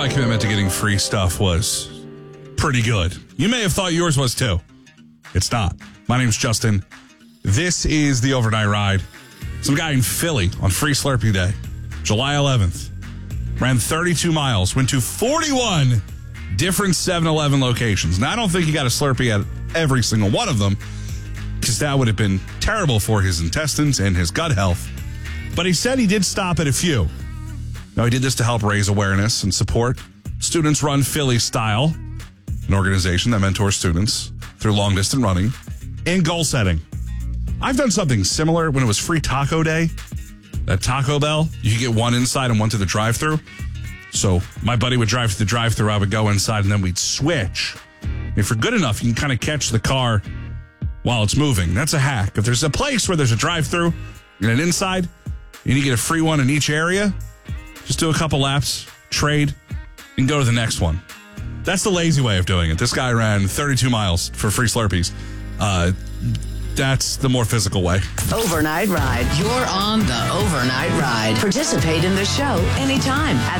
my commitment to getting free stuff was pretty good. You may have thought yours was too. It's not. My name's Justin. This is the Overnight Ride. Some guy in Philly on Free Slurpee Day, July 11th, ran 32 miles, went to 41 different 7-Eleven locations. Now, I don't think he got a Slurpee at every single one of them, because that would have been terrible for his intestines and his gut health. But he said he did stop at a few. Now, he did this to help raise awareness and support Students Run Philly Style, an organization that mentors students through long-distance running and goal setting. I've done something similar when it was Free Taco Day at Taco Bell. You could get one inside and one to the drive-thru. So my buddy would drive to the drive-thru, I would go inside, and then we'd switch. If you're good enough, you can kind of catch the car while it's moving. That's a hack. If there's a place where there's a drive-thru and an inside, and you get a free one in each area, just do a couple laps, trade, and go to the next one. That's the lazy way of doing it. This guy ran 32 miles for free Slurpees. That's the more physical way. Overnight Ride. You're on the Overnight Ride. Participate in the show anytime at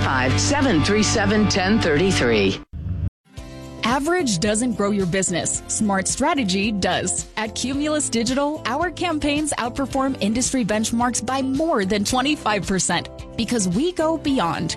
615-737-1033. Average doesn't grow your business. Smart strategy does. At Cumulus Digital, our campaigns outperform industry benchmarks by more than 25% because we go beyond.